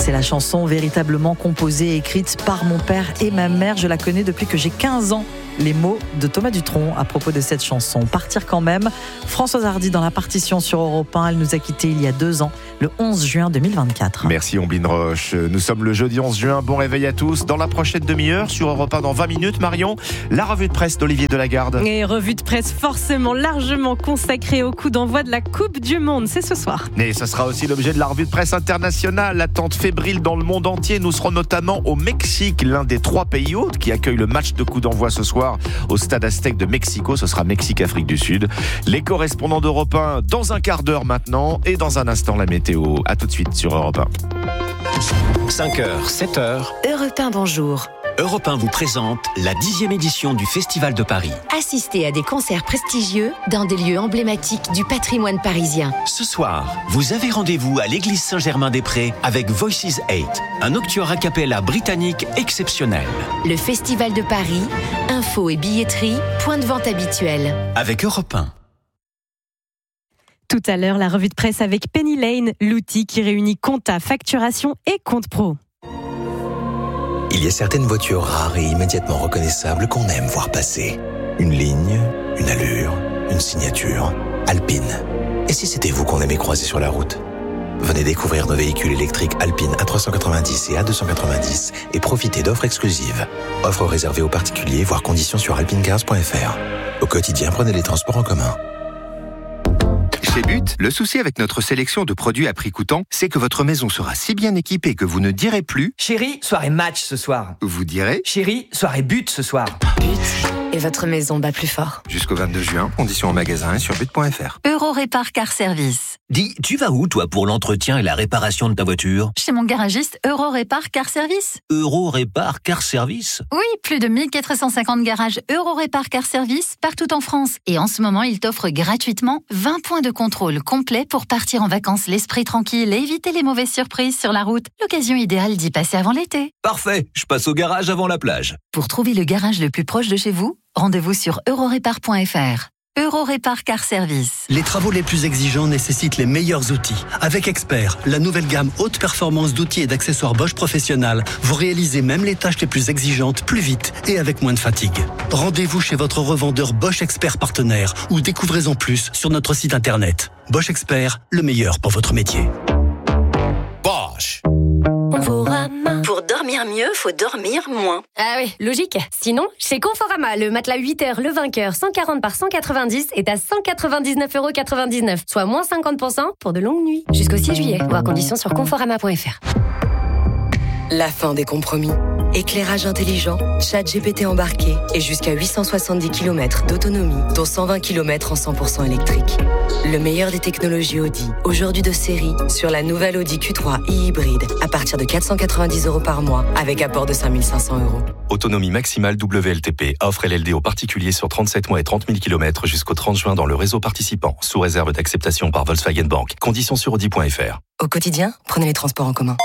C'est la chanson véritablement composée et écrite par mon père et ma mère. Je la connais depuis que j'ai 15 ans. Les mots de Thomas Dutronc à propos de cette chanson. Partir quand même. Françoise Hardy dans la partition sur Europe 1. Elle nous a quittés il y a 2 ans, le 11 juin 2024. Merci Omblin Roche. Nous sommes le jeudi 11 juin. Bon réveil à tous. Dans la prochaine demi-heure, sur Europe 1 dans 20 minutes, Marion, la revue de presse d'Olivier Delagarde. Et revue de presse forcément largement consacrée au coup d'envoi de la Coupe du Monde. C'est ce soir. Et ce sera aussi l'objet de la revue de presse internationale. Attente fébrile dans le monde entier. Nous serons notamment au Mexique, l'un des 3 pays hôtes qui accueille le match de coup d'envoi ce soir au Stade Aztec de Mexico. Ce sera Mexique-Afrique du Sud. Les correspondants d'Europe 1 dans un quart d'heure maintenant et dans un instant la météo. A tout de suite sur Europe 1. 5h, 7h. Europe 1, bonjour. Europe 1 vous présente la 10e édition du Festival de Paris. Assistez à des concerts prestigieux dans des lieux emblématiques du patrimoine parisien. Ce soir, vous avez rendez-vous à l'église Saint-Germain-des-Prés avec Voices 8, un octuor a cappella britannique exceptionnel. Le Festival de Paris, info et billetterie, point de vente habituel. Avec Europe 1. Tout à l'heure, la revue de presse avec Penny Lane, l'outil qui réunit compta, facturation et compte pro. Il y a certaines voitures rares et immédiatement reconnaissables qu'on aime voir passer. Une ligne, une allure, une signature. Alpine. Et si c'était vous qu'on aimait croiser sur la route ? Venez découvrir nos véhicules électriques Alpine A390 et A290 et profitez d'offres exclusives. Offres réservées aux particuliers, voire conditions sur alpinecars.fr. Au quotidien, prenez les transports en commun. Chez But, le souci avec notre sélection de produits à prix coûtant, c'est que votre maison sera si bien équipée que vous ne direz plus « Chérie, soirée match ce soir ». Vous direz « Chérie, soirée but ce soir ». But, et votre maison bat plus fort. Jusqu'au 22 juin, conditions en magasin et sur but.fr. Eurorépar Car Service. Dis, tu vas où toi pour l'entretien et la réparation de ta voiture ? Chez mon garagiste Eurorépar Car Service. Eurorépar Car Service ? Oui, plus de 1450 garages Eurorépar Car Service partout en France. Et en ce moment, il t'offre gratuitement 20 points de contrôle complet pour partir en vacances l'esprit tranquille et éviter les mauvaises surprises sur la route. L'occasion idéale d'y passer avant l'été. Parfait, je passe au garage avant la plage. Pour trouver le garage le plus proche de chez vous, rendez-vous sur eurorépar.fr. Eurorépar Car Service. Les travaux les plus exigeants nécessitent les meilleurs outils. Avec Expert, la nouvelle gamme haute performance d'outils et d'accessoires Bosch Professionnal, vous réalisez même les tâches les plus exigeantes plus vite et avec moins de fatigue. Rendez-vous chez votre revendeur Bosch Expert partenaire ou découvrez-en plus sur notre site internet. Bosch Expert, le meilleur pour votre métier. Bosch. Pour dormir mieux, faut dormir moins. Ah oui, logique. Sinon, chez Conforama, le matelas 8 heures Le Vainqueur 140 par 190 est à 199,99€, soit moins 50% pour de longues nuits. Jusqu'au 6 juillet, voir conditions sur conforama.fr. La fin des compromis. Éclairage intelligent, chat GPT embarqué et jusqu'à 870 km d'autonomie, dont 120 km en 100% électrique. Le meilleur des technologies Audi, aujourd'hui de série, sur la nouvelle Audi Q3 e-hybride, à partir de 490€ par mois, avec apport de 5 500€. Autonomie maximale WLTP, offre LLD aux particuliers sur 37 mois et 30 000 km jusqu'au 30 juin dans le réseau participant, sous réserve d'acceptation par Volkswagen Bank. Conditions sur Audi.fr. Au quotidien, prenez les transports en commun.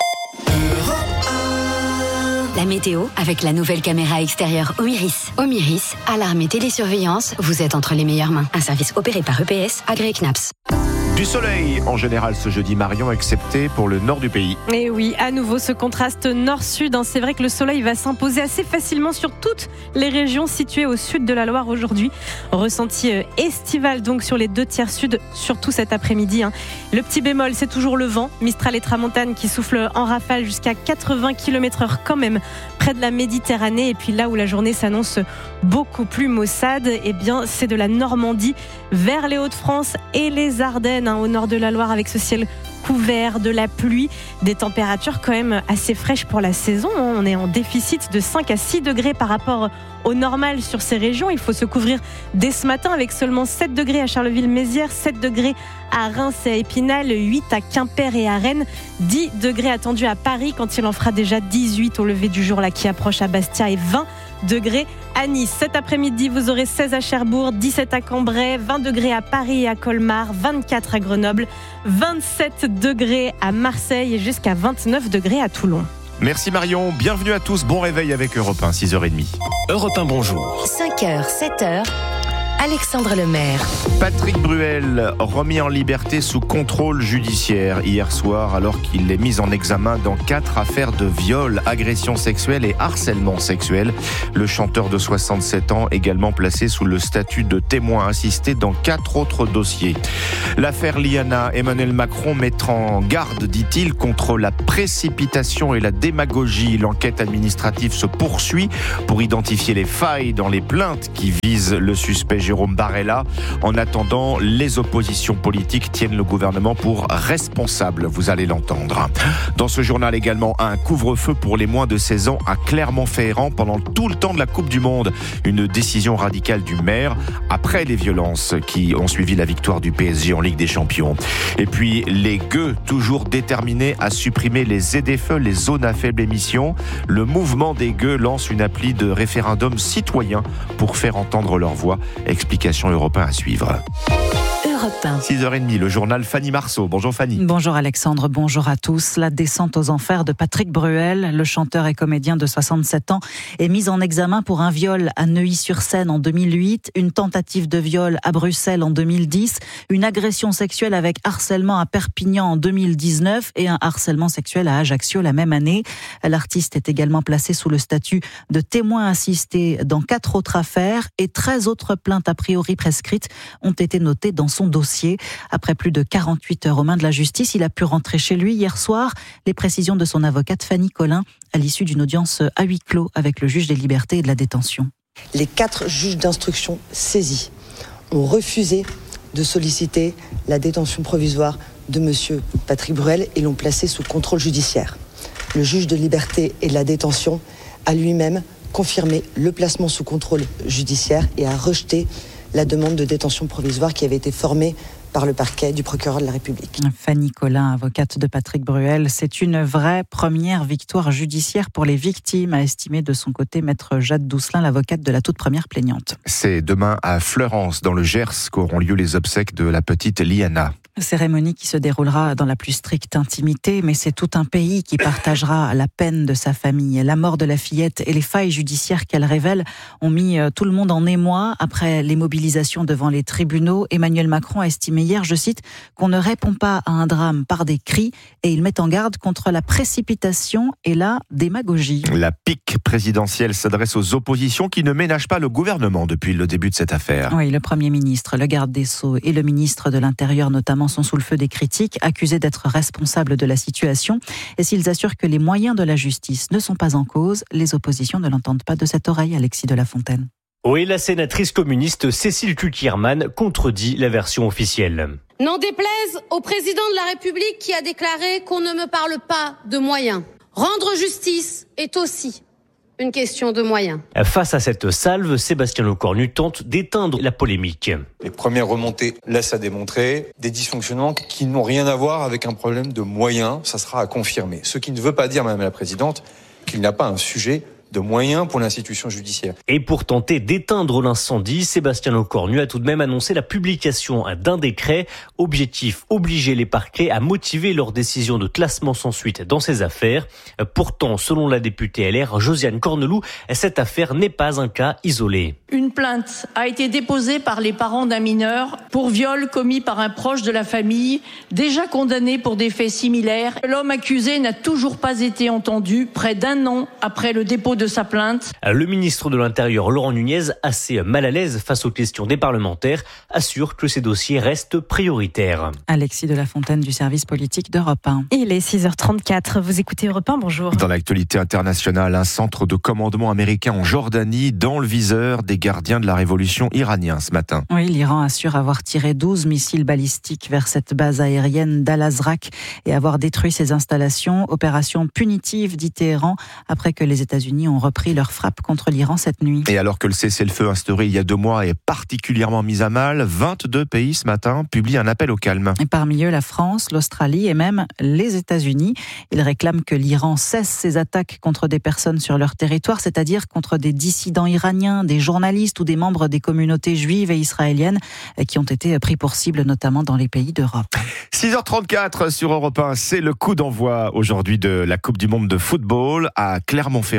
La météo avec la nouvelle caméra extérieure Omiris. Omiris, alarme et télésurveillance, vous êtes entre les meilleures mains. Un service opéré par EPS, agréé CNAPS. Du soleil en général ce jeudi, Marion, excepté pour le nord du pays. Et oui, à nouveau ce contraste nord-sud. C'est vrai que le soleil va s'imposer assez facilement sur toutes les régions situées au sud de la Loire aujourd'hui. Ressenti estival donc sur les 2 tiers sud, surtout cet après-midi. Le petit bémol, c'est toujours le vent. Mistral et tramontane qui soufflent en rafale jusqu'à 80 km/h quand même près de la Méditerranée. Et puis là où la journée s'annonce beaucoup plus maussade, eh bien, c'est de la Normandie vers les Hauts-de-France et les Ardennes, au nord de la Loire, avec ce ciel couvert, de la pluie, des températures quand même assez fraîches pour la saison. On est en déficit de 5 à 6 degrés par rapport au normal sur ces régions. Il faut se couvrir dès ce matin avec seulement 7 degrés à Charleville-Mézières, 7 degrés à Reims et à Épinal, 8 à Quimper et à Rennes, 10 degrés attendus à Paris quand il en fera déjà 18 au lever du jour là qui approche à Bastia et 20 degrés à Nice. Cet après-midi, vous aurez 16 à Cherbourg, 17 à Cambrai, 20 degrés à Paris et à Colmar, 24 à Grenoble, 27 degrés à Marseille et jusqu'à 29 degrés à Toulon. Merci Marion, bienvenue à tous, bon réveil avec Europe 1, 6h30. Europe 1, bonjour. 5h, 7h. Alexandre Lemaire. Patrick Bruel, remis en liberté sous contrôle judiciaire hier soir alors qu'il est mis en examen dans 4 affaires de viol, agression sexuelle et harcèlement sexuel. Le chanteur de 67 ans également placé sous le statut de témoin assisté dans 4 autres dossiers. L'affaire Liana, Emmanuel Macron met en garde, dit-il, contre la précipitation et la démagogie. L'enquête administrative se poursuit pour identifier les failles dans les plaintes qui visent le suspect Jérôme Barella. En attendant, les oppositions politiques tiennent le gouvernement pour responsable. Vous allez l'entendre. Dans ce journal également, un couvre-feu pour les moins de 16 ans à Clermont-Ferrand pendant tout le temps de la Coupe du Monde. Une décision radicale du maire après les violences qui ont suivi la victoire du PSG en Ligue des Champions. Et puis les gueux, toujours déterminés à supprimer les ZFE, les zones à faible émission. Le mouvement des gueux lance une appli de référendum citoyen pour faire entendre leur voix. Explication Europe 1 à suivre. 6h30, le journal Fanny Marceau. Bonjour Fanny. Bonjour Alexandre, bonjour à tous. La descente aux enfers de Patrick Bruel, le chanteur et comédien de 67 ans, est mis en examen pour un viol à Neuilly-sur-Seine en 2008, une tentative de viol à Bruxelles en 2010, une agression sexuelle avec harcèlement à Perpignan en 2019 et un harcèlement sexuel à Ajaccio la même année. L'artiste est également placé sous le statut de témoin assisté dans 4 autres affaires et 13 autres plaintes a priori prescrites ont été notées dans son dossier. Après plus de 48 heures aux mains de la justice, il a pu rentrer chez lui hier soir. Les précisions de son avocate Fanny Collin à l'issue d'une audience à huis clos avec le juge des libertés et de la détention. Les 4 juges d'instruction saisis ont refusé de solliciter la détention provisoire de monsieur Patrick Bruel et l'ont placé sous contrôle judiciaire. Le juge de liberté et de la détention a lui-même confirmé le placement sous contrôle judiciaire et a rejeté la demande de détention provisoire qui avait été formée par le parquet du procureur de la République. Fanny Collin, avocate de Patrick Bruel, c'est une vraie première victoire judiciaire pour les victimes, a estimé de son côté maître Jade Doucelin, l'avocate de la toute première plaignante. C'est demain à Fleurance, dans le Gers, qu'auront lieu les obsèques de la petite Liana. Cérémonie qui se déroulera dans la plus stricte intimité, mais c'est tout un pays qui partagera la peine de sa famille. La mort de la fillette et les failles judiciaires qu'elle révèle ont mis tout le monde en émoi. Après les mobilisations devant les tribunaux, Emmanuel Macron a estimé hier, je cite, qu'on ne répond pas à un drame par des cris et il met en garde contre la précipitation et la démagogie. La pique présidentielle s'adresse aux oppositions qui ne ménagent pas le gouvernement depuis le début de cette affaire. Oui, le Premier ministre, le garde des Sceaux et le ministre de l'Intérieur notamment sont sous le feu des critiques, accusés d'être responsables de la situation. Et s'ils assurent que les moyens de la justice ne sont pas en cause, les oppositions ne l'entendent pas de cette oreille, Alexis de la Fontaine. Oui, la sénatrice communiste Cécile Cukierman contredit la version officielle. N'en déplaise au président de la République qui a déclaré qu'on ne me parle pas de moyens. Rendre justice est aussi une question de moyens. Face à cette salve, Sébastien Lecornu tente d'éteindre la polémique. Les premières remontées laissent à démontrer des dysfonctionnements qui n'ont rien à voir avec un problème de moyens. Ça sera à confirmer. Ce qui ne veut pas dire, Madame la Présidente, qu'il n'y a pas un sujet de moyens pour l'institution judiciaire. Et pour tenter d'éteindre l'incendie, Sébastien Lecornu a tout de même annoncé la publication d'un décret. Objectif, obliger les parquets à motiver leur décision de classement sans suite dans ces affaires. Pourtant, selon la députée LR Josiane Corneloup, cette affaire n'est pas un cas isolé. Une plainte a été déposée par les parents d'un mineur pour viol commis par un proche de la famille, déjà condamné pour des faits similaires. L'homme accusé n'a toujours pas été entendu près d'1 an après le dépôt de sa plainte. Le ministre de l'Intérieur, Laurent Nunez, assez mal à l'aise face aux questions des parlementaires, assure que ces dossiers restent prioritaires. Alexis de la Fontaine du service politique d'Europe 1. Il est 6h34, vous écoutez Europe 1, bonjour. Dans l'actualité internationale, un centre de commandement américain en Jordanie dans le viseur des gardiens de la révolution iranien ce matin. Oui, l'Iran assure avoir tiré 12 missiles balistiques vers cette base aérienne d'Al-Azraq et avoir détruit ses installations. Opération punitive, dit Téhéran, après que les États-Unis ont repris leur frappe contre l'Iran cette nuit. Et alors que le cessez-le-feu instauré il y a 2 mois est particulièrement mis à mal, 22 pays ce matin publient un appel au calme. Et parmi eux, la France, l'Australie et même les États-Unis. Ils réclament que l'Iran cesse ses attaques contre des personnes sur leur territoire, c'est-à-dire contre des dissidents iraniens, des journalistes ou des membres des communautés juives et israéliennes qui ont été pris pour cible, notamment dans les pays d'Europe. 6h34 sur Europe 1, c'est le coup d'envoi aujourd'hui de la Coupe du Monde de football à Clermont-Ferrand. En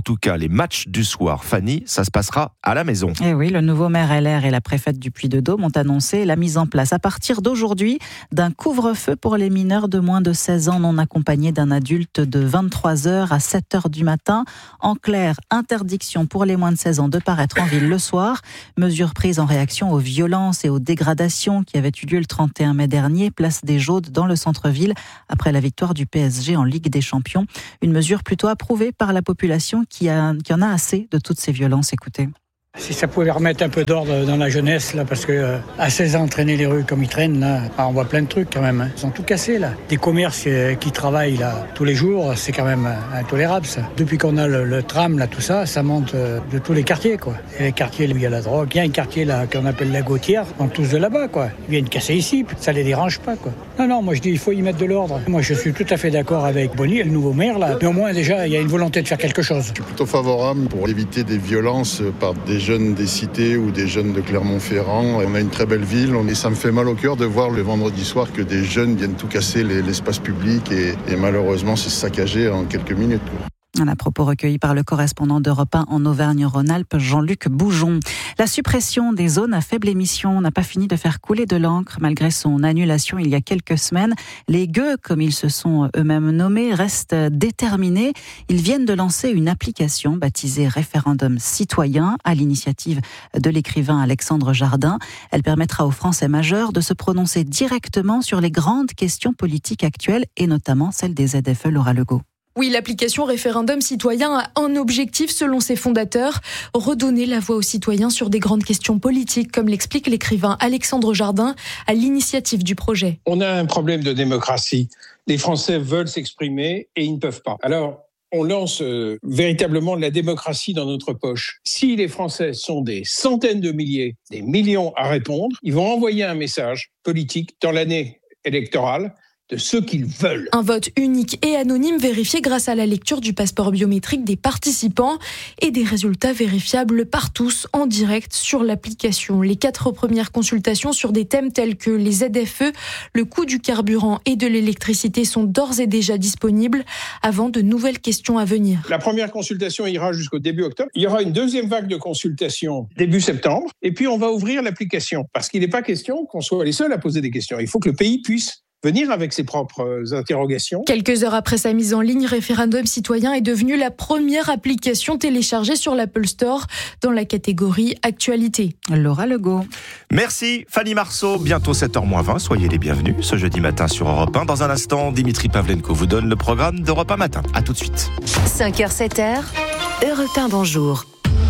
tout cas, les matchs du soir, Fanny, ça se passera à la maison. Et oui, le nouveau maire LR et la préfète du Puy-de-Dôme ont annoncé la mise en place à partir d'aujourd'hui d'un couvre-feu pour les mineurs de moins de 16 ans non accompagnés d'un adulte de 23h à 7h du matin. En clair, interdiction pour les moins de 16 ans de paraître en ville le soir. Mesure prise en réaction aux violences et aux dégradations qui avaient eu lieu le 31 mai dernier, place des Jaudes dans le centre-ville, après la victoire du PSG en Ligue des Champions. Une mesure plutôt approuvée par la population qui en a assez de toutes ces violences. Écoutez. Si ça pouvait remettre un peu d'ordre dans la jeunesse, là, parce que à 16 ans, traîner les rues comme ils traînent, là, on voit plein de trucs quand même. Hein. Ils sont tout cassés, là. Des commerces qui travaillent là tous les jours, c'est quand même intolérable, ça. Depuis qu'on a le tram, là, tout ça, ça monte de tous les quartiers, quoi. Et les quartiers où il y a la drogue, il y a un quartier là qu'on appelle la Gautière, donc tous de là-bas, quoi. Ils viennent casser ici, ça les dérange pas, quoi. Non, moi je dis il faut y mettre de l'ordre. Moi je suis tout à fait d'accord avec Bonny, le nouveau maire, là. Mais au moins déjà, il y a une volonté de faire quelque chose. Je suis plutôt favorable pour éviter des violences par des jeunes des cités ou des jeunes de Clermont-Ferrand. On a une très belle ville et ça me fait mal au cœur de voir le vendredi soir que des jeunes viennent tout casser l'espace public et malheureusement c'est saccagé en quelques minutes. Un propos recueilli par le correspondant d'Europe 1 en Auvergne-Rhône-Alpes, Jean-Luc Boujon. La suppression des zones à faible émission n'a pas fini de faire couler de l'encre malgré son annulation il y a quelques semaines. Les gueux, comme ils se sont eux-mêmes nommés, restent déterminés. Ils viennent de lancer une application baptisée Référendum citoyen à l'initiative de l'écrivain Alexandre Jardin. Elle permettra aux Français majeurs de se prononcer directement sur les grandes questions politiques actuelles et notamment celle des ZFE. Laura Legault. Oui, l'application Référendum citoyen a un objectif selon ses fondateurs, redonner la voix aux citoyens sur des grandes questions politiques, comme l'explique l'écrivain Alexandre Jardin à l'initiative du projet. On a un problème de démocratie. Les Français veulent s'exprimer et ils ne peuvent pas. Alors, on lance véritablement la démocratie dans notre poche. Si les Français sont des centaines de milliers, des millions à répondre, ils vont envoyer un message politique dans l'année électorale de ce qu'ils veulent. Un vote unique et anonyme vérifié grâce à la lecture du passeport biométrique des participants et des résultats vérifiables par tous en direct sur l'application. Les 4 premières consultations sur des thèmes tels que les ZFE, le coût du carburant et de l'électricité sont d'ores et déjà disponibles avant de nouvelles questions à venir. La première consultation ira jusqu'au début octobre. Il y aura une deuxième vague de consultation début septembre et puis on va ouvrir l'application parce qu'il n'est pas question qu'on soit les seuls à poser des questions. Il faut que le pays puisse venir avec ses propres interrogations. Quelques heures après sa mise en ligne, Référendum citoyen est devenu la première application téléchargée sur l'Apple Store dans la catégorie Actualité. Laura Legault. Merci Fanny Marceau. Bientôt 7h-20. Soyez les bienvenus ce jeudi matin sur Europe 1. Dans un instant, Dimitri Pavlenko vous donne le programme d'Europe 1 matin. À tout de suite. 5h, 7h, Europe 1, bonjour.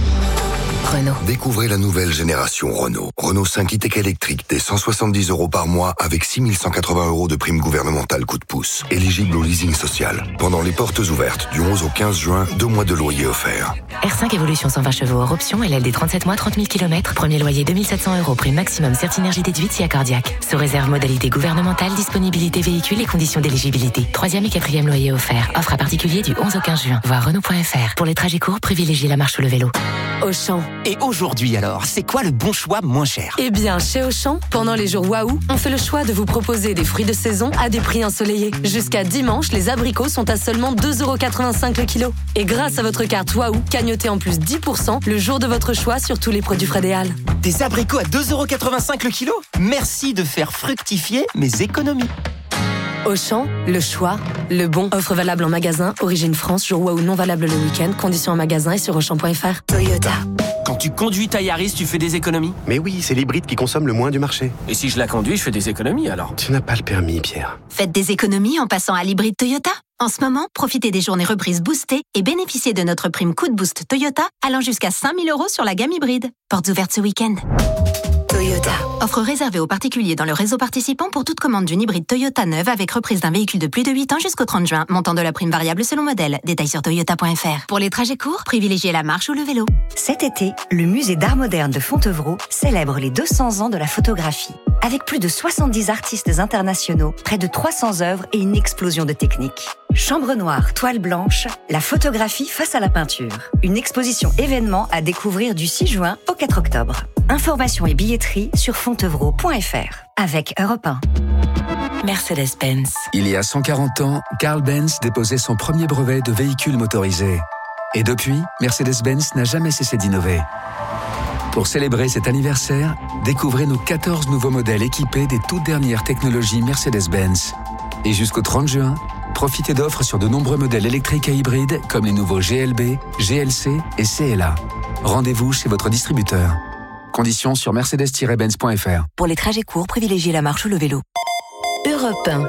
Renault. Découvrez la nouvelle génération Renault. Renault 5 e-tech électrique dès 170 € par mois avec 6 180 € de prime gouvernementale coup de pouce. Éligible au leasing social. Pendant les portes ouvertes du 11 au 15 juin, 2 mois de loyer offerts. R5 Evolution 120 chevaux hors option, LLD 37 mois, 30 000 km. Premier loyer 2700 €, prime maximum Certinergie déduite si accordiaque. Sous réserve modalité gouvernementale, disponibilité véhicule et conditions d'éligibilité. 3e et 4e loyer offert. Offre à particulier du 11 au 15 juin. Voir Renault.fr. Pour les trajets courts, privilégiez la marche ou le vélo. Auchan. Et aujourd'hui alors, c'est quoi le bon choix moins cher ? Eh bien, chez Auchan, pendant les jours Waouh, on fait le choix de vous proposer des fruits de saison à des prix ensoleillés. Jusqu'à dimanche, les abricots sont à seulement 2,85 € le kilo. Et grâce à votre carte Waouh, cagnotez en plus 10% le jour de votre choix sur tous les produits Frédéal. Des abricots à 2,85 € le kilo ? Merci de faire fructifier mes économies. Auchan, le choix, le bon. Offre valable en magasin, origine France, jour Waouh non valable le week-end. Conditions en magasin et sur Auchan.fr. Toyota. Quand tu conduis ta Yaris, tu fais des économies ? Mais oui, c'est l'hybride qui consomme le moins du marché. Et si je la conduis, je fais des économies alors ? Tu n'as pas le permis, Pierre. Faites des économies en passant à l'hybride Toyota. En ce moment, profitez des journées reprises boostées et bénéficiez de notre prime coup de boost Toyota allant jusqu'à 5 000 € sur la gamme hybride. Portes ouvertes ce week-end. Toyota. Offre réservée aux particuliers dans le réseau participant pour toute commande d'une hybride Toyota neuve avec reprise d'un véhicule de plus de 8 ans jusqu'au 30 juin. Montant de la prime variable selon modèle. Détails sur toyota.fr. Pour les trajets courts, privilégiez la marche ou le vélo. Cet été, le musée d'art moderne de Fontevraud célèbre les 200 ans de la photographie. Avec plus de 70 artistes internationaux, près de 300 œuvres et une explosion de techniques. Chambre noire, toile blanche, la photographie face à la peinture. Une exposition événement à découvrir du 6 juin au 4 octobre. Informations et billetterie sur fontevraud.fr. Avec Europe 1. Mercedes-Benz. Il y a 140 ans, Karl Benz déposait son premier brevet de véhicule motorisé. Et depuis, Mercedes-Benz n'a jamais cessé d'innover. Pour célébrer cet anniversaire, découvrez nos 14 nouveaux modèles équipés des toutes dernières technologies Mercedes-Benz. Et jusqu'au 30 juin, profitez d'offres sur de nombreux modèles électriques et hybrides comme les nouveaux GLB, GLC et CLA. Rendez-vous chez votre distributeur. Conditions sur mercedes-benz.fr. Pour les trajets courts, privilégiez la marche ou le vélo. Europe 1.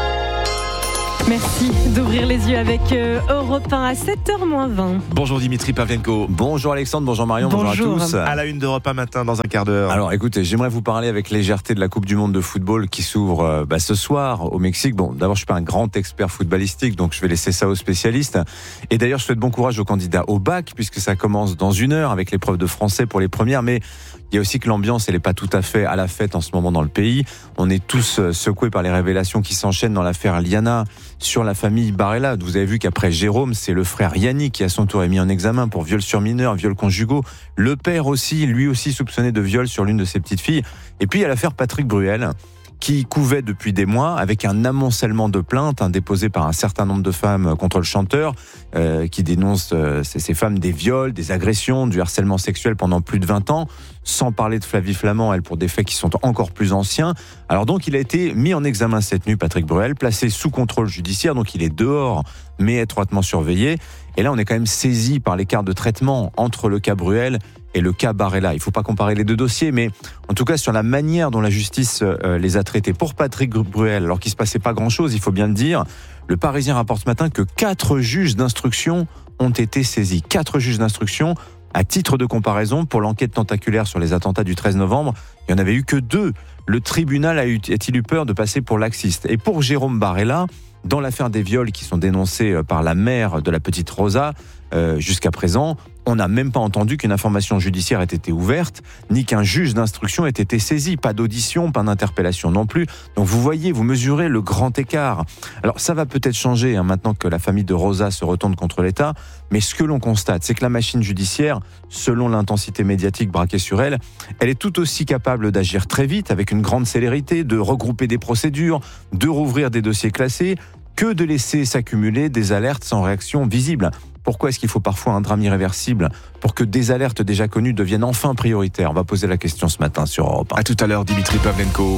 Merci d'ouvrir les yeux avec Europe 1 à 7h-20. Bonjour Dimitri Pavlenko. Bonjour Alexandre, bonjour Marion, bonjour à tous. À la une d'Europe 1 matin dans un quart d'heure. Alors écoutez, j'aimerais vous parler avec légèreté de la Coupe du Monde de football qui s'ouvre ce soir au Mexique. Bon, d'abord je suis pas un grand expert footballistique, donc je vais laisser ça aux spécialistes. Et d'ailleurs je souhaite bon courage aux candidats au bac, puisque ça commence dans 1 heure avec l'épreuve de français pour les premières. Mais il y a aussi que l'ambiance, elle n'est pas tout à fait à la fête en ce moment dans le pays. On est tous secoués par les révélations qui s'enchaînent dans l'affaire Liana sur la famille Barella. Vous avez vu qu'après Jérôme, c'est le frère Yannick qui à son tour est mis en examen pour viol sur mineur, viol conjugaux. Le père aussi, lui aussi soupçonné de viol sur l'une de ses petites filles. Et puis il y a l'affaire Patrick Bruel, qui couvait depuis des mois avec un amoncellement de plaintes déposées par un certain nombre de femmes contre le chanteur qui dénonce ces femmes des viols, des agressions, du harcèlement sexuel pendant plus de 20 ans, sans parler de Flavie Flament, elle, pour des faits qui sont encore plus anciens. Alors donc il a été mis en examen cette nuit, Patrick Bruel, placé sous contrôle judiciaire, donc il est dehors mais étroitement surveillé. Et là on est quand même saisi par l'écart de traitement entre le cas Bruel et le cas Barella. Il ne faut pas comparer les deux dossiers, mais en tout cas sur la manière dont la justice les a traités. Pour Patrick Bruel, alors qu'il ne se passait pas grand-chose, il faut bien le dire, le Parisien rapporte ce matin que 4 juges d'instruction ont été saisis. 4 juges d'instruction. À titre de comparaison, pour l'enquête tentaculaire sur les attentats du 13 novembre, il n'y en avait eu que 2. Le tribunal a-t-il eu peur de passer pour laxiste? Et pour Jérôme Barella, dans l'affaire des viols qui sont dénoncés par la mère de la petite Rosa, jusqu'à présent, on n'a même pas entendu qu'une information judiciaire ait été ouverte, ni qu'un juge d'instruction ait été saisi. Pas d'audition, pas d'interpellation non plus. Donc vous voyez, vous mesurez le grand écart. Alors ça va peut-être changer maintenant que la famille de Rosa se retourne contre l'État, mais ce que l'on constate, c'est que la machine judiciaire, selon l'intensité médiatique braquée sur elle, elle est tout aussi capable d'agir très vite, avec une grande célérité, de regrouper des procédures, de rouvrir des dossiers classés, que de laisser s'accumuler des alertes sans réaction visible. Pourquoi est-ce qu'il faut parfois un drame irréversible pour que des alertes déjà connues deviennent enfin prioritaires? On va poser la question ce matin sur Europe 1. À tout à l'heure, Dimitri Pavlenko.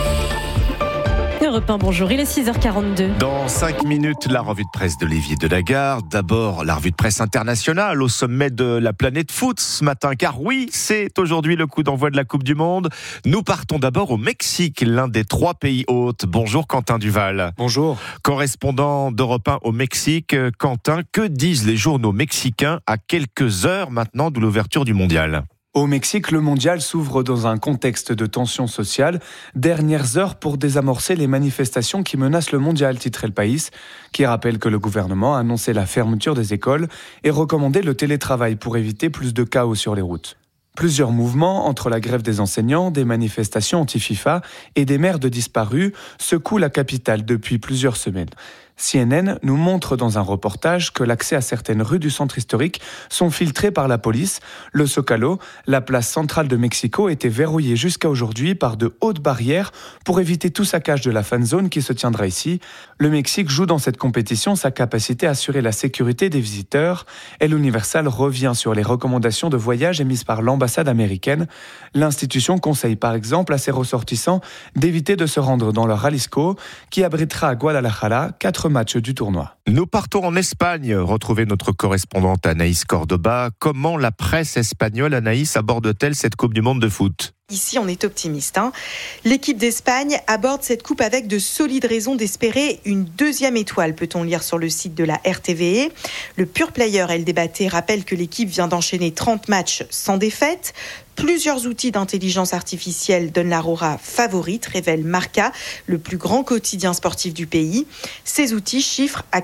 Europe 1, bonjour, il est 6h42. Dans 5 minutes, la revue de presse d'Olivier Delagarde. D'abord, la revue de presse internationale au sommet de la planète foot ce matin. Car oui, c'est aujourd'hui le coup d'envoi de la Coupe du Monde. Nous partons d'abord au Mexique, l'un des 3 pays hôtes. Bonjour Quentin Duval. Bonjour. Correspondant d'Europe 1 au Mexique. Quentin, que disent les journaux mexicains à quelques heures maintenant de l'ouverture du mondial ? Au Mexique, le mondial s'ouvre dans un contexte de tension sociale. Dernières heures pour désamorcer les manifestations qui menacent le mondial, titre El País, qui rappelle que le gouvernement a annoncé la fermeture des écoles et recommandé le télétravail pour éviter plus de chaos sur les routes. Plusieurs mouvements, entre la grève des enseignants, des manifestations anti-FIFA et des maires de disparus, secouent la capitale depuis plusieurs semaines. CNN nous montre dans un reportage que l'accès à certaines rues du centre historique sont filtrés par la police. Le Zócalo, la place centrale de Mexico, était verrouillée jusqu'à aujourd'hui par de hautes barrières pour éviter tout saccage de la fan zone qui se tiendra ici. Le Mexique joue dans cette compétition sa capacité à assurer la sécurité des visiteurs. El Universal revient sur les recommandations de voyage émises par l'ambassade américaine. L'institution conseille par exemple à ses ressortissants d'éviter de se rendre dans le Jalisco, qui abritera à Guadalajara 4 matchs du tournoi. Nous partons en Espagne, retrouver notre correspondante Anaïs Cordoba. Comment la presse espagnole, Anaïs, aborde-t-elle cette Coupe du Monde de foot ? Ici, on est optimiste. L'équipe d'Espagne aborde cette coupe avec de solides raisons d'espérer une 2e étoile, peut-on lire sur le site de la RTVE. Le pure player El Debate rappelle que l'équipe vient d'enchaîner 30 matchs sans défaite. Plusieurs outils d'intelligence artificielle donnent l'aurora favorite, révèle Marca, le plus grand quotidien sportif du pays. Ces outils chiffrent à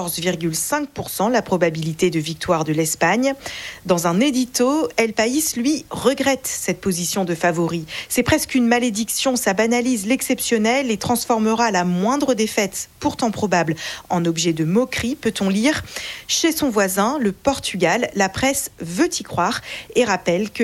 14,5% la probabilité de victoire de l'Espagne. Dans un édito, El País, lui, regrette cette position de favori. C'est presque une malédiction, ça banalise l'exceptionnel et transformera la moindre défaite, pourtant probable, en objet de moquerie, peut-on lire. Chez son voisin, le Portugal, la presse veut y croire et rappelle que la sélection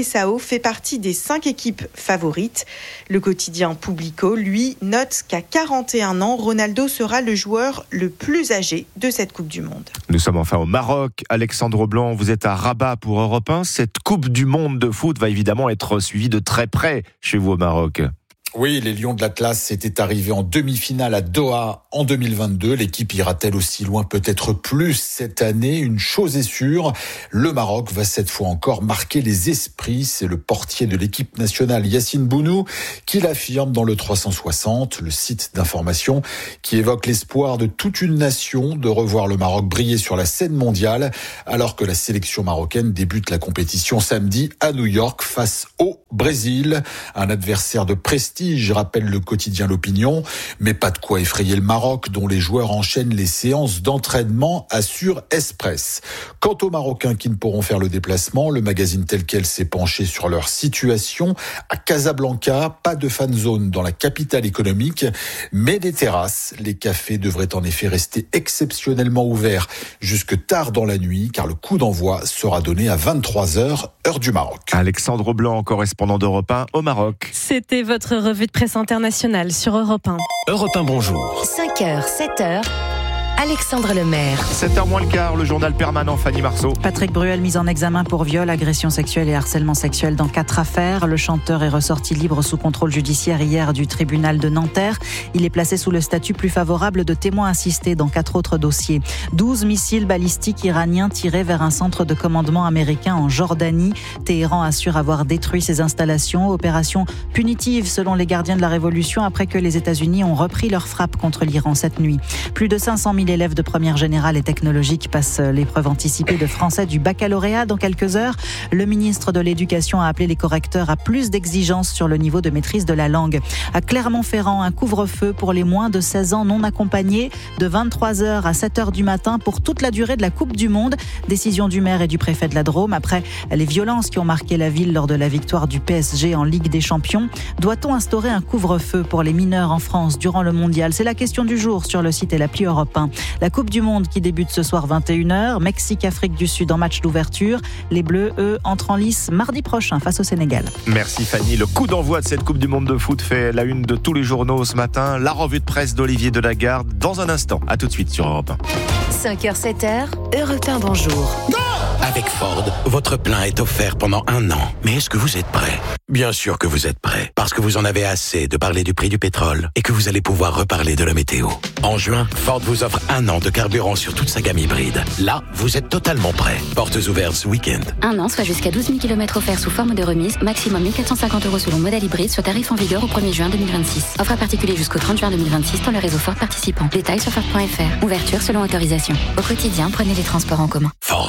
Seleção fait partie des 5 équipes favorites. Le quotidien Público, lui, note qu'à 41 ans, Ronaldo sera le joueur le plus âgé de cette Coupe du Monde. Nous sommes enfin au Maroc. Alexandre Blanc, vous êtes à Rabat pour Europe 1. Cette Coupe du Monde de foot va évidemment être suivie de très près chez vous au Maroc. Oui, les Lions de l'Atlas étaient arrivés en demi-finale à Doha en 2022. L'équipe ira-t-elle aussi loin, peut-être plus cette année? Une chose est sûre, le Maroc va cette fois encore marquer les esprits. C'est le portier de l'équipe nationale, Yassine Bounou, qui l'affirme dans le 360, le site d'information qui évoque l'espoir de toute une nation de revoir le Maroc briller sur la scène mondiale, alors que la sélection marocaine débute la compétition samedi à New York face au Brésil, un adversaire de prestige, rappelle le quotidien L'Opinion, mais pas de quoi effrayer le Maroc, dont les joueurs enchaînent les séances d'entraînement, assure Express. Quant aux Marocains qui ne pourront faire le déplacement, le magazine Tel Quel s'est penché sur leur situation. À Casablanca, pas de fan zone dans la capitale économique, mais des terrasses. Les cafés devraient en effet rester exceptionnellement ouverts jusque tard dans la nuit, car le coup d'envoi sera donné à 23h, heure du Maroc. Alexandre Blanc, correspondant d'Europe 1 au Maroc. C'était votre revue de presse internationale sur Europe 1. Europe 1, bonjour. 5h, 7h. Alexandre Lemaire. 7h moins le quart, le journal permanent, Fanny Marceau. Patrick Bruel mis en examen pour viol, agression sexuelle et harcèlement sexuel dans 4 affaires. Le chanteur est ressorti libre sous contrôle judiciaire hier du tribunal de Nanterre. Il est placé sous le statut plus favorable de témoin assisté dans 4 autres dossiers. 12 missiles balistiques iraniens tirés vers un centre de commandement américain en Jordanie. Téhéran assure avoir détruit ses installations. Opération punitive selon les gardiens de la Révolution après que les États-Unis ont repris leur frappe contre l'Iran cette nuit. Plus de 500 000 élèves de première générale et technologique passent l'épreuve anticipée de français du baccalauréat dans quelques heures. Le ministre de l'Éducation a appelé les correcteurs à plus d'exigences sur le niveau de maîtrise de la langue. À Clermont-Ferrand, un couvre-feu pour les moins de 16 ans non accompagnés de 23h à 7h du matin pour toute la durée de la Coupe du Monde. Décision du maire et du préfet de la Drôme après les violences qui ont marqué la ville lors de la victoire du PSG en Ligue des Champions. Doit-on instaurer un couvre-feu pour les mineurs en France durant le mondial? C'est la question du jour sur le site et l'appli Europe 1. La Coupe du Monde qui débute ce soir 21h. Mexique-Afrique du Sud en match d'ouverture. Les Bleus, eux, entrent en lice mardi prochain face au Sénégal. Merci Fanny. Le coup d'envoi de cette Coupe du Monde de foot fait la une de tous les journaux ce matin. La revue de presse d'Olivier Delagarde dans un instant. À tout de suite sur Europe 1. 5h, 7h, Europe 1, bonjour. Avec Ford, votre plein est offert pendant 1 an. Mais est-ce que vous êtes prêt? Bien sûr que vous êtes prêt. Parce que vous en avez assez de parler du prix du pétrole et que vous allez pouvoir reparler de la météo. En juin, Ford vous offre 1 an de carburant sur toute sa gamme hybride. Là, vous êtes totalement prêt. Portes ouvertes ce week-end. 1 an, soit jusqu'à 12 000 km offerts sous forme de remise. Maximum 1 450 € selon modèle hybride sur tarif en vigueur au 1er juin 2026. Offre à particulier jusqu'au 30 juin 2026 dans le réseau Ford participant. Détails sur Ford.fr. Ouverture selon autorisation. Au quotidien, prenez les transports en commun. Ford.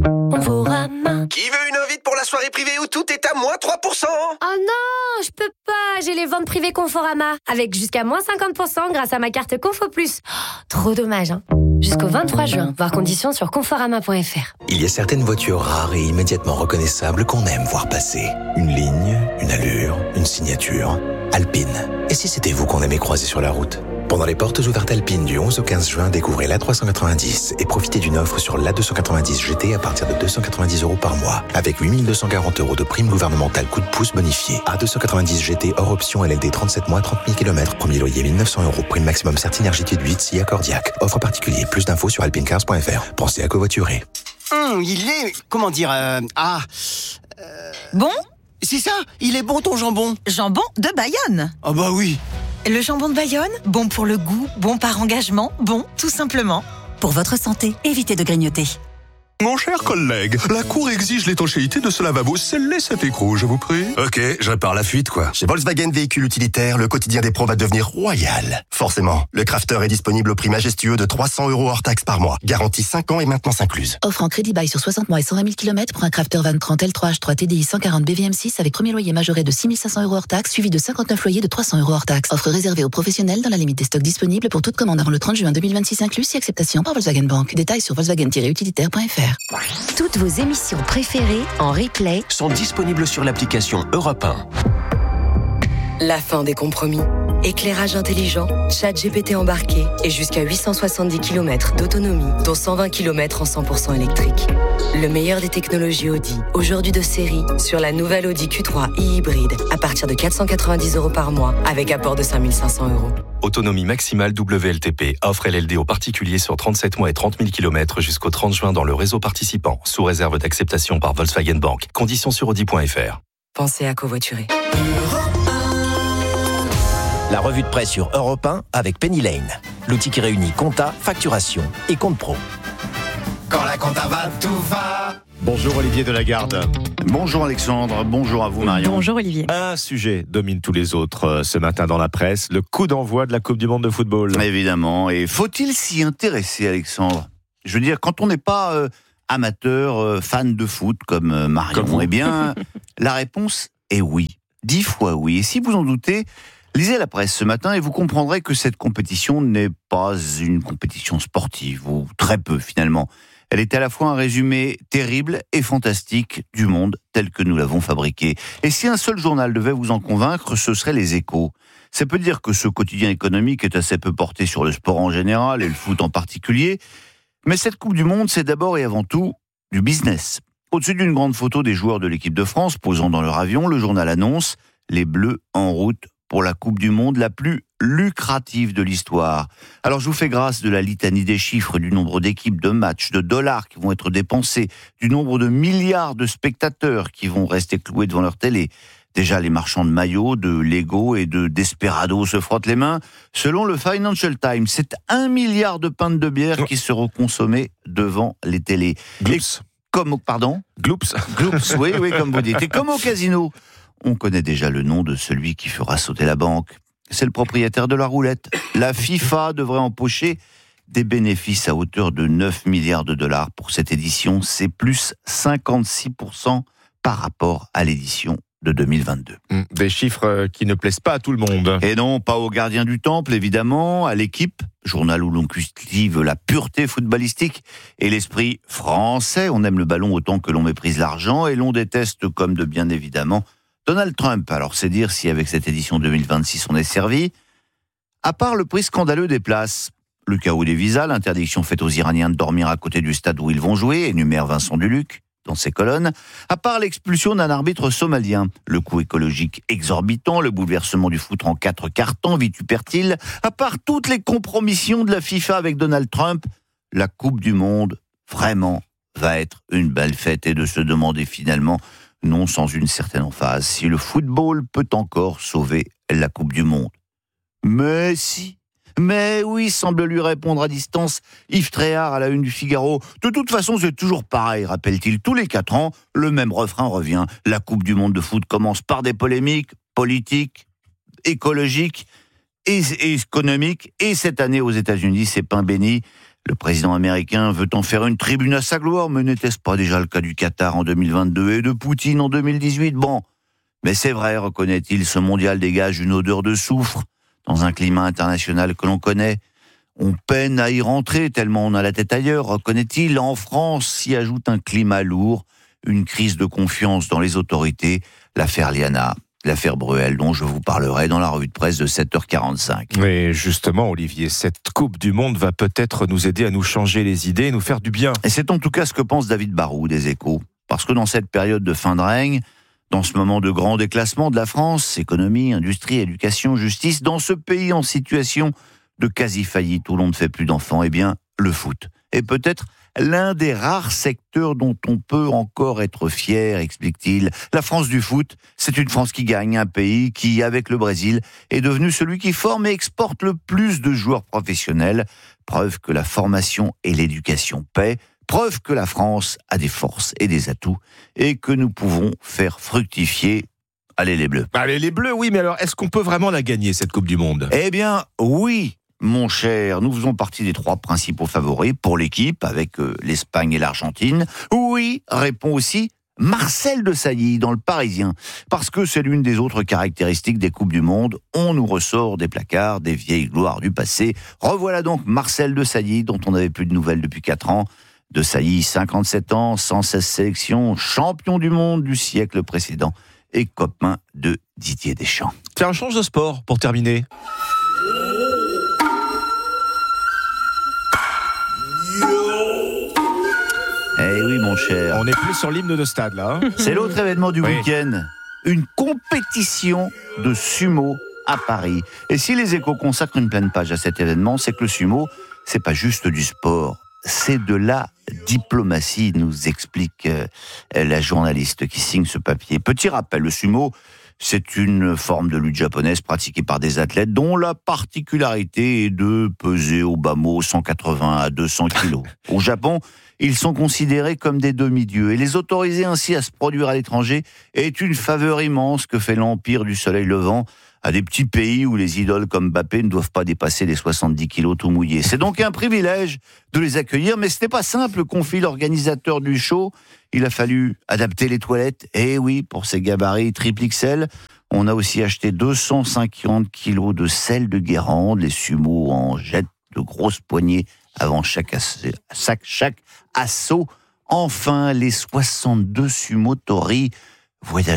Qui veut une invite pour la soirée privée où tout est à moins 3%? Oh non, je peux pas, j'ai les ventes privées Conforama, avec jusqu'à moins 50% grâce à ma carte Confo Plus. Oh, trop dommage, hein. Jusqu'au 23 juin, voir conditions sur conforama.fr. Il y a certaines voitures rares et immédiatement reconnaissables qu'on aime voir passer. Une ligne, une allure, une signature. Alpine. Et si c'était vous qu'on aimait croiser sur la route? Pendant les portes ouvertes Alpine du 11 au 15 juin, découvrez l'A390 et profitez d'une offre sur l'A290 GT à partir de 290 € par mois, avec 8 240 € de prime gouvernementale coup de pouce bonifiée. A290 GT hors option LLD 37 mois, 30 000 km, premier loyer 1 900 €, prime maximum Certinergité de 8, SIA Cordiac. Offre particulier, plus d'infos sur alpinecars.fr. Pensez à covoiturer. Il est... comment dire... Bon? C'est ça, il est bon ton jambon. Jambon de Bayonne. Ah bah oui. Le jambon de Bayonne, bon pour le goût, bon par engagement, bon tout simplement. Pour votre santé, évitez de grignoter. Mon cher collègue, la Cour exige l'étanchéité de ce lavabo. Scellez cet écrou, je vous prie. Ok, je répare la fuite, quoi. Chez Volkswagen Véhicules Utilitaires, le quotidien des pros va devenir royal. Forcément, le Crafter est disponible au prix majestueux de 300 € hors taxe par mois. Garantie 5 ans et maintenance incluse. Offre en crédit bail sur 60 mois et 120 000 km pour un Crafter Van 30 L3H3 TDI 140 BVM6 avec premier loyer majoré de 6 500 € hors taxe, suivi de 59 loyers de 300 € hors taxe. Offre réservée aux professionnels dans la limite des stocks disponibles pour toute commande avant le 30 juin 2026 inclus, si acceptation par Volkswagen Bank. Détails sur volkswagen-utilitaire.fr. Toutes vos émissions préférées en replay sont disponibles sur l'application Europe 1. La fin des compromis. Éclairage intelligent, ChatGPT embarqué et jusqu'à 870 km d'autonomie, dont 120 km en 100% électrique. Le meilleur des technologies Audi, aujourd'hui de série, sur la nouvelle Audi Q3 e-hybride, à partir de 490 € par mois, avec apport de 5 500 €. Autonomie maximale WLTP. Offre LLD aux particuliers sur 37 mois et 30 000 km jusqu'au 30 juin dans le réseau participant, sous réserve d'acceptation par Volkswagen Bank. Conditions sur Audi.fr. Pensez à covoiturer. La revue de presse sur Europe 1 avec Penny Lane. L'outil qui réunit compta, facturation et compte pro. Quand la compta va, tout va. Bonjour Olivier Delagarde. Bonjour Alexandre, bonjour à vous Marion. Bonjour Olivier. Un sujet domine tous les autres ce matin dans la presse, le coup d'envoi de la Coupe du Monde de football. Évidemment, et faut-il s'y intéresser Alexandre ? Je veux dire, quand on n'est pas amateur, fan de foot comme Marion, eh bien, la réponse est oui. 10 fois oui. Et si vous en doutez, lisez la presse ce matin et vous comprendrez que cette compétition n'est pas une compétition sportive, ou très peu finalement. Elle est à la fois un résumé terrible et fantastique du monde tel que nous l'avons fabriqué. Et si un seul journal devait vous en convaincre, ce serait Les Échos. Ça peut dire que ce quotidien économique est assez peu porté sur le sport en général et le foot en particulier. Mais cette Coupe du Monde, c'est d'abord et avant tout du business. Au-dessus d'une grande photo des joueurs de l'équipe de France posant dans leur avion, le journal annonce « Les Bleus en route pour la Coupe du Monde la plus lucrative de l'histoire ». Alors je vous fais grâce de la litanie des chiffres, du nombre d'équipes, de matchs, de dollars qui vont être dépensés, du nombre de milliards de spectateurs qui vont rester cloués devant leur télé. Déjà, les marchands de maillots, de Lego et de Desperado se frottent les mains. Selon le Financial Times, c'est 1 milliard de pintes de bière qui seront consommées devant les télés. Gloops. Pardon ? Gloops. Gloops, oui, comme vous dites. Et comme au casino, on connaît déjà le nom de celui qui fera sauter la banque. C'est le propriétaire de la roulette. La FIFA devrait empocher des bénéfices à hauteur de 9 milliards de dollars pour cette édition. C'est plus 56% par rapport à l'édition de 2022. Des chiffres qui ne plaisent pas à tout le monde. Et non, pas aux gardiens du temple, évidemment, à l'équipe, journal où l'on cultive la pureté footballistique et l'esprit français. On aime le ballon autant que l'on méprise l'argent et l'on déteste, comme de bien évidemment, Donald Trump. Alors c'est dire si avec cette édition 2026 on est servi. À part le prix scandaleux des places, le chaos des visas, l'interdiction faite aux Iraniens de dormir à côté du stade où ils vont jouer, énumère Vincent Duluc dans ses colonnes, à part l'expulsion d'un arbitre somalien, le coût écologique exorbitant, le bouleversement du foot en 4 cartons vitupertile, à part toutes les compromissions de la FIFA avec Donald Trump, la Coupe du Monde, vraiment, va être une belle fête et de se demander finalement, non sans une certaine emphase, si le football peut encore sauver la Coupe du Monde. Mais si. Mais oui, semble lui répondre à distance Yves Tréhard à la une du Figaro. De toute façon, c'est toujours pareil, rappelle-t-il. Tous les 4 ans, le même refrain revient. La Coupe du Monde de foot commence par des polémiques politiques, écologiques et économiques. Et cette année, aux États-Unis, c'est pain béni. Le président américain veut en faire une tribune à sa gloire, mais n'était-ce pas déjà le cas du Qatar en 2022 et de Poutine en 2018 ? Bon, mais c'est vrai, reconnaît-il, ce mondial dégage une odeur de soufre. Dans un climat international que l'on connaît, on peine à y rentrer tellement on a la tête ailleurs, reconnaît-il. En France s'y ajoute un climat lourd, une crise de confiance dans les autorités, l'affaire Liana, l'affaire Bruel, dont je vous parlerai dans la revue de presse de 7h45. Mais justement, Olivier, cette Coupe du Monde va peut-être nous aider à nous changer les idées et nous faire du bien. Et c'est en tout cas ce que pense David Barrou des Échos. Parce que dans cette période de fin de règne, dans ce moment de grand déclassement de la France, économie, industrie, éducation, justice, dans ce pays en situation de quasi-faillite où l'on ne fait plus d'enfants, eh bien, le foot est peut-être l'un des rares secteurs dont on peut encore être fier, explique-t-il. La France du foot, c'est une France qui gagne, un pays qui, avec le Brésil, est devenu celui qui forme et exporte le plus de joueurs professionnels. Preuve que la formation et l'éducation paient. Preuve que la France a des forces et des atouts et que nous pouvons faire fructifier, allez les Bleus. Allez les Bleus, oui, mais alors est-ce qu'on peut vraiment la gagner cette Coupe du Monde ? Eh bien, oui, mon cher, nous faisons partie des 3 principaux favoris pour l'équipe avec l'Espagne et l'Argentine. Oui, répond aussi Marcel Desailly dans Le Parisien, parce que c'est l'une des autres caractéristiques des Coupes du Monde. On nous ressort des placards, des vieilles gloires du passé. Revoilà donc Marcel Desailly, dont on n'avait plus de nouvelles depuis 4 ans. Desailly, 57 ans, 116 sélections, champion du monde du siècle précédent et copain de Didier Deschamps. Tiens, change de sport pour terminer. Eh oui, mon cher. On est plus sur l'hymne de stade, là. C'est l'autre événement du Oui. week-end. Une compétition de sumo à Paris. Et si les Échos consacrent une pleine page à cet événement, c'est que le sumo, c'est pas juste du sport. C'est de la diplomatie, nous explique la journaliste qui signe ce papier. Petit rappel, le sumo, c'est une forme de lutte japonaise pratiquée par des athlètes dont la particularité est de peser au bas mot 180 à 200 kilos. Au Japon, ils sont considérés comme des demi-dieux et les autoriser ainsi à se produire à l'étranger est une faveur immense que fait l'Empire du Soleil Levant à des petits pays où les idoles comme Mbappé ne doivent pas dépasser les 70 kilos tout mouillés. C'est donc un privilège de les accueillir, mais ce n'est pas simple, confie l'organisateur du show. Il a fallu adapter les toilettes. Et oui, pour ces gabarits triple XL, on a aussi acheté 250 kilos de sel de Guérande. Les sumos en jettent de grosses poignées avant chaque assaut. Enfin, les 62 sumo tori voyagent